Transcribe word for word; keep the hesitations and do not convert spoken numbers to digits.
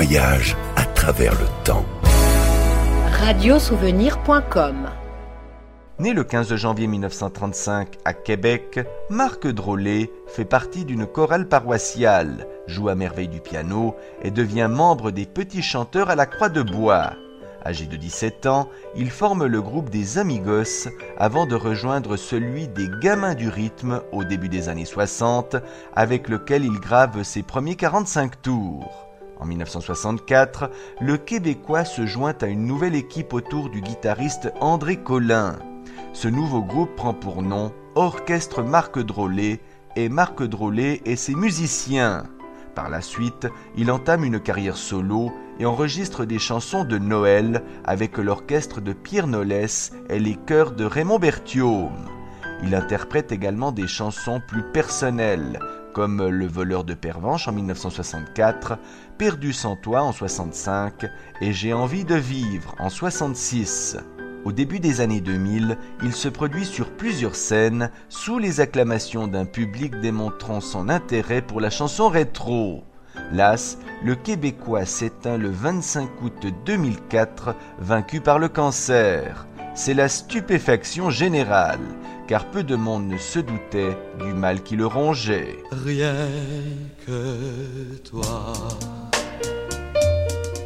voyage à travers le temps. radiosouvenir point com. Né le quinze janvier mille neuf cent trente-cinq à Québec, Marc Drolet fait partie d'une chorale paroissiale, joue à merveille du piano et devient membre des Petits Chanteurs à la Croix de Bois. Âgé de dix-sept ans, il forme le groupe des Amigos avant de rejoindre celui des Gamins du rythme au début des années soixante, avec lequel il grave ses premiers quarante-cinq tours. En mille neuf cent soixante-quatre, le Québécois se joint à une nouvelle équipe autour du guitariste André Colin. Ce nouveau groupe prend pour nom Orchestre Marc Drolet et Marc Drolet et ses musiciens. Par la suite, il entame une carrière solo et enregistre des chansons de Noël avec l'orchestre de Pierre Nolès et les chœurs de Raymond Berthiaume. Il interprète également des chansons plus personnelles, comme Le voleur de Pervenche en mille neuf cent soixante-quatre, Perdu sans toi en soixante-cinq et J'ai envie de vivre en soixante-six. Au début des années deux mille, il se produit sur plusieurs scènes sous les acclamations d'un public démontrant son intérêt pour la chanson rétro. Las, le Québécois s'éteint le vingt-cinq août deux mille quatre, vaincu par le cancer. C'est la stupéfaction générale, car peu de monde ne se doutait du mal qui le rongeait. Rien que toi.